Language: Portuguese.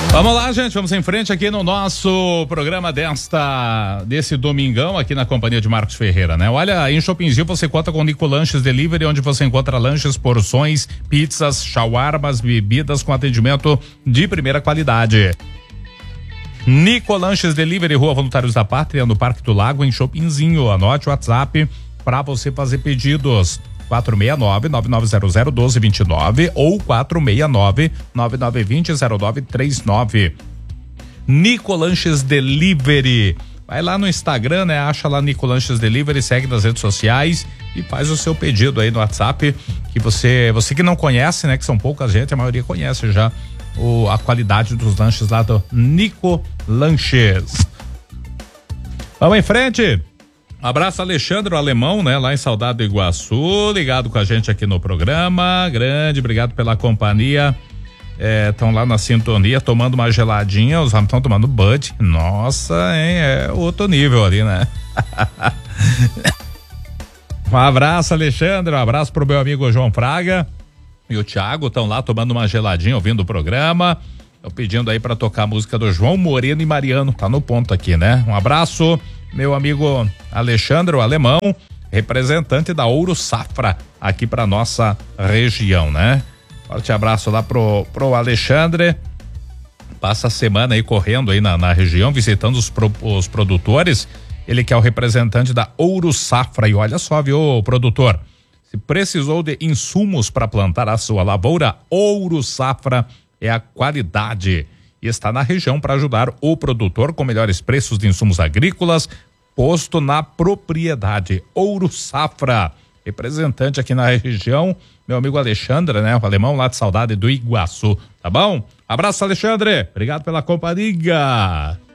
Vamos lá, gente, vamos em frente aqui no nosso programa desse domingão aqui na companhia de Marcos Ferreira, né? Olha, em Shoppingzinho você conta com Nico Lanches Delivery, onde você encontra lanches, porções, pizzas, shawarmas, bebidas com atendimento de primeira qualidade. Nico Lanches Delivery, Rua Voluntários da Pátria, no Parque do Lago, em Shoppingzinho. Anote o WhatsApp para você fazer pedidos. 469-9900-1229 ou 469-9920-0939. Nico Lanches Delivery. Vai lá no Instagram, né? Acha lá Nico Lanches Delivery, segue nas redes sociais e faz o seu pedido aí no WhatsApp, que você que não conhece, né? Que são pouca gente, a maioria conhece já a qualidade dos lanches lá do Nico Lanches. Vamos em frente. Um abraço, Alexandre, o alemão, né? Lá em Saudade do Iguaçu, ligado com a gente aqui no programa. Grande, obrigado pela companhia. Estão lá na sintonia, tomando uma geladinha. Os homens estão tomando Bud. Nossa, hein? É outro nível ali, né? Um abraço, Alexandre. Um abraço pro meu amigo João Fraga e o Thiago. Estão lá tomando uma geladinha, ouvindo o programa. Estão pedindo aí para tocar a música do João Moreno e Mariano. Tá no ponto aqui, né? Um abraço. Meu amigo Alexandre, o alemão, representante da Ouro Safra aqui para nossa região, né? Forte abraço lá pro Alexandre. Passa a semana aí correndo aí na região, visitando os produtores. Ele que é o representante da Ouro Safra. E olha só, viu, produtor? Se precisou de insumos para plantar a sua lavoura, Ouro Safra é a qualidade. E está na região para ajudar o produtor com melhores preços de insumos agrícolas, posto na propriedade. Ouro Safra, representante aqui na região, meu amigo Alexandre, né? O alemão lá de Saudade do Iguaçu, tá bom? Abraço, Alexandre, obrigado pela companhia.